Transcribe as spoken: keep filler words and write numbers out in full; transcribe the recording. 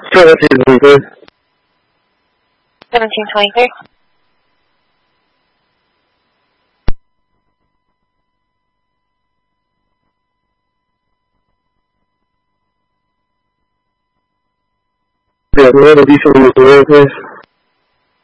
Seventeen twenty-three. Seventeen twenty-three. Yeah, the other diesel was the please.